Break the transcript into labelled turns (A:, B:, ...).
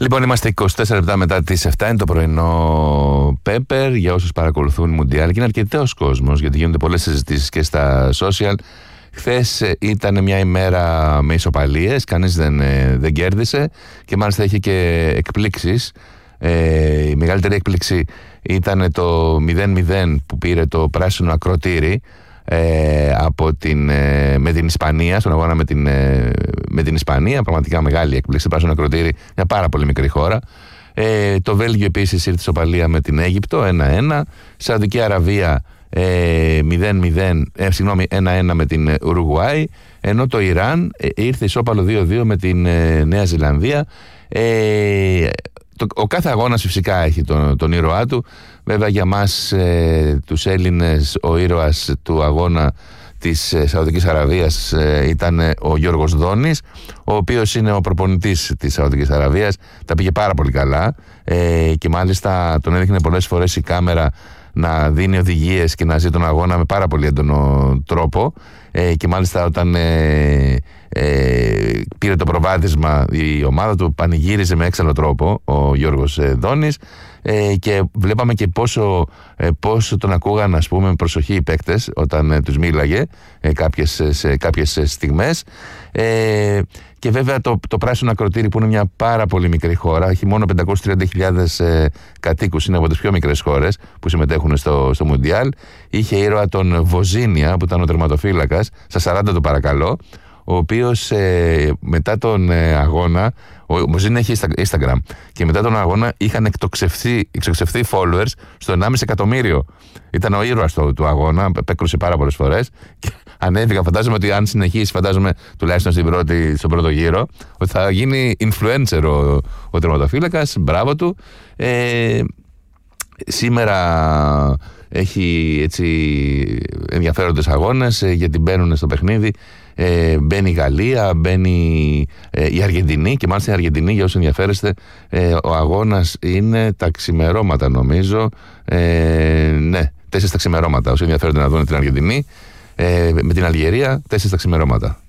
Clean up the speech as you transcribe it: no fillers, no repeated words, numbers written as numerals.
A: Λοιπόν, είμαστε 24 λεπτά μετά τις 7, είναι το πρωινό Pepper. Για όσους παρακολουθούν Μουντιάλ, και είναι αρκετός κόσμος, γιατί γίνονται πολλές συζητήσεις και στα social. Χθες ήταν μια ημέρα με ισοπαλίες, κανείς δεν κέρδισε και μάλιστα είχε και εκπλήξεις. Η μεγαλύτερη έκπληξη ήταν το 0-0 που πήρε το πράσινο ακροτήρι με την Ισπανία, στον αγώνα με την Ισπανία. Πραγματικά μεγάλη έκπληξη. Πράσινο ακροτήρι, μια πάρα πολύ μικρή χώρα. Το Βέλγιο επίσης ήρθε ισοπαλία με την Αίγυπτο 1-1. Σαουδική Αραβία 1-1 με την Ουρουγουάη, ενώ το Ιράν ήρθε ισόπαλο 2-2 με την Νέα Ζηλανδία. Ο κάθε αγώνας φυσικά έχει τον ήρωά του. Βέβαια για μας τους Έλληνες ο ήρωας του αγώνα της Σαουδικής Αραβίας ήταν ο Γιώργος Δόνης, ο οποίος είναι ο προπονητής της Σαουδικής Αραβίας. Τα πήγε πάρα πολύ καλά και μάλιστα τον έδειχνε πολλές φορές η κάμερα να δίνει οδηγίες και να ζει τον αγώνα με πάρα πολύ έντονο τρόπο, και μάλιστα όταν πήρε το προβάδισμα η ομάδα του πανηγύριζε με έξαλλο τρόπο ο Γιώργος Δόνης, και βλέπαμε και πόσο τον ακούγαν, ας πούμε, με προσοχή οι παίκτες όταν τους μίλαγε σε κάποιες στιγμές. Και βέβαια το πράσινο ακροτήρι, που είναι μια πάρα πολύ μικρή χώρα, έχει μόνο 530.000 κατοίκους, είναι από τις πιο μικρές χώρες που συμμετέχουν στο Μουντιάλ. Είχε ήρωα τον Βοζίνια, που ήταν ο τερματοφύλακας, στα 40 του παρακαλώ, ο οποίος μετά τον αγώνα, ο Βοζίνια έχει Instagram, και μετά τον αγώνα είχαν εξοξευθεί followers στο 1,5 εκατομμύριο. Ήταν ο ήρωας του αγώνα, πέκρουσε πάρα πολλές φορές και ανέβηκα. Φαντάζομαι ότι αν συνεχίσει, τουλάχιστον στον πρώτο γύρο, ότι θα γίνει influencer ο τερματοφύλακας. Μπράβο του. Σήμερα έχει έτσι ενδιαφέροντες αγώνες, γιατί μπαίνουν στο παιχνίδι. Μπαίνει η Γαλλία, μπαίνει η Αργεντινή, και μάλιστα η Αργεντινή, για όσους ενδιαφέρεστε, ο αγώνας είναι τα ξημερώματα, νομίζω. Ναι, 4 τα ξημερώματα. Όσοι ενδιαφέρονται να δουν την Αργεντινή με την Αλγερία, 4 τα ξημερώματα.